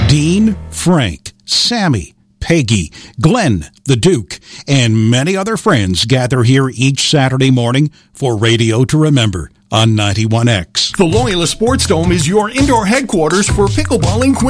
Dean, Frank, Sammy, Peggy, Glenn, the Duke, and many other friends gather here each Saturday morning for Radio to Remember on 91X. The Loyola Sports Dome is your indoor headquarters for pickleballing.